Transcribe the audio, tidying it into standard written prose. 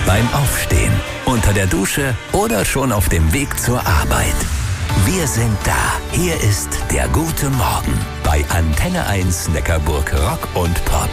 beim Aufstehen, unter der Dusche oder schon auf dem Weg zur Arbeit. Wir sind da. Hier ist der gute Morgen bei Antenne 1 Neckarburg Rock und Pop.